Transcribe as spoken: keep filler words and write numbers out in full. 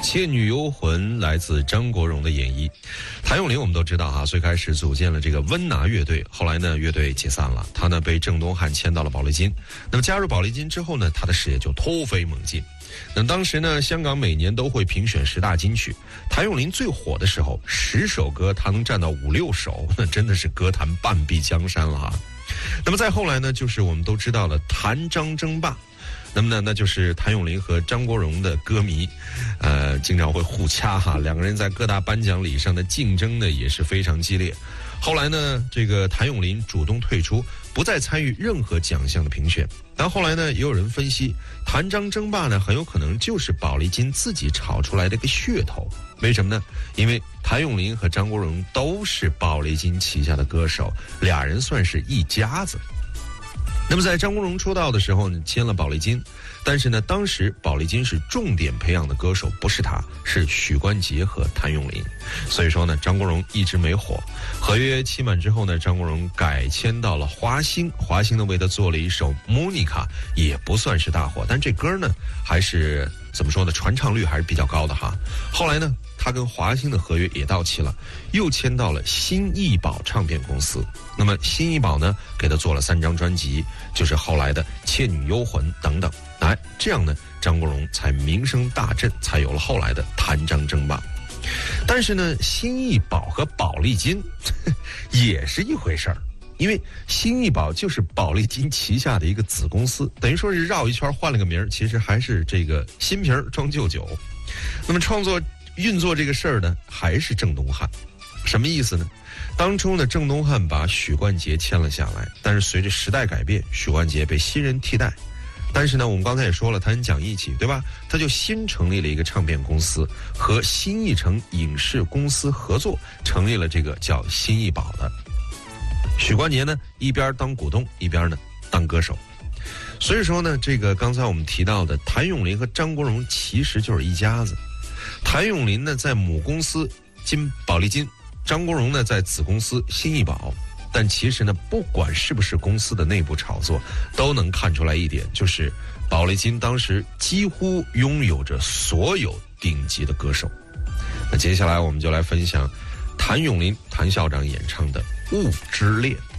倩女幽魂来自张国荣的演绎。谭咏麟我们都知道啊，最开始组建了这个温拿乐队，后来呢乐队解散了，他呢被郑东汉签到了宝丽金。那么加入宝丽金之后呢，他的事业就突飞猛进。那当时呢，香港每年都会评选十大金曲，谭咏麟最火的时候，十首歌他能占到五六首，那真的是歌坛半壁江山了哈。那么再后来呢，就是我们都知道了谭张争霸。那么呢，那就是谭咏麟和张国荣的歌迷，呃，经常会互掐哈，两个人在各大颁奖礼上的竞争呢也是非常激烈。后来呢，这个谭咏麟主动退出，不再参与任何奖项的评选。但后来呢，也有人分析，谭张争霸呢很有可能就是宝丽金自己炒出来的一个噱头。为什么呢？因为谭咏麟和张国荣都是宝丽金旗下的歌手，俩人算是一家子。那么在张国荣出道的时候呢，签了宝丽金，但是呢，当时宝丽金是重点培养的歌手，不是他，是许冠杰和谭咏麟。所以说呢，张国荣一直没火。合约期满之后呢，张国荣改签到了华星，华星呢为他做了一首《Monica》，也不算是大火，但这歌呢还是怎么说呢，传唱率还是比较高的哈。后来呢，他跟华星的合约也到期了，又签到了新艺宝唱片公司。那么新艺宝呢，给他做了三张专辑，就是后来的《倩女幽魂》等等。哎，这样呢，张国荣才名声大振，才有了后来的谭张争霸。但是呢，新艺宝和宝丽金也是一回事儿，因为新艺宝就是宝丽金旗下的一个子公司，等于说是绕一圈换了个名儿，其实还是这个新瓶装旧酒。那么创作运作这个事儿呢，还是郑东汉。什么意思呢？当初呢，郑东汉把许冠杰签了下来，但是随着时代改变，许冠杰被新人替代。但是呢，我们刚才也说了，他很讲义气，对吧？他就新成立了一个唱片公司，和新艺城影视公司合作，成立了这个叫新艺宝的。许冠杰呢，一边当股东，一边呢当歌手。所以说呢，这个刚才我们提到的谭咏麟和张国荣其实就是一家子。谭咏麟呢在母公司金宝丽金，张国荣呢在子公司新艺宝。但其实呢，不管是不是公司的内部炒作，都能看出来一点，就是宝丽金当时几乎拥有着所有顶级的歌手。那接下来我们就来分享谭咏麟谭校长演唱的《雾之恋》。